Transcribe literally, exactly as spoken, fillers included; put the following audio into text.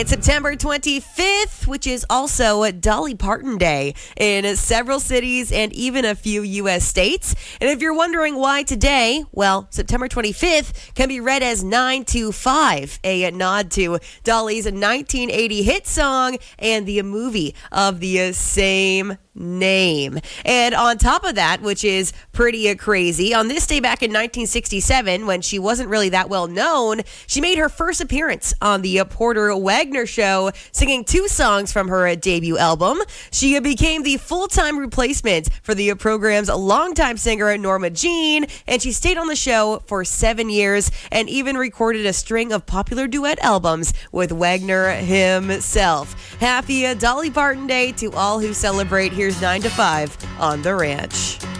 It's September twenty-fifth, which is also Dolly Parton Day in several cities and even a few U S states. And if you're wondering why today, well, September twenty-fifth can be read as nine two five, a nod to Dolly's nineteen eighty hit song and the movie of the same name. And on top of that, which is pretty crazy, on this day back in nineteen sixty-seven, when she wasn't really that well known, she made her first appearance on the Porter Wagner Show, singing two songs from her debut album. She became the full-time replacement for the program's longtime singer Norma Jean, and she stayed on the show for seven years and even recorded a string of popular duet albums with Wagner himself. Happy Dolly Parton Day to all who celebrate. Here's nine to five on The Ranch.